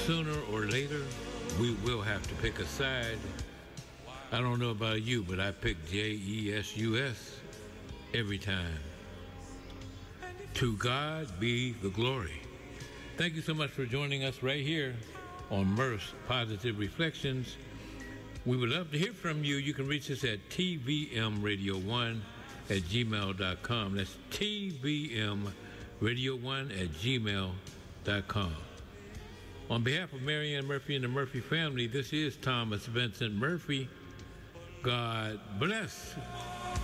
sooner or later, we will have to pick a side. I don't know about you, but I pick Jesus every time. To God be the glory. Thank you so much for joining us right here on Murph's Positive Reflections. We would love to hear from you. You can reach us at tvmradio1@gmail.com. That's tvmradio1@gmail.com. On behalf of Marianne Murphy and the Murphy family, this is Thomas Vincent Murphy. God bless.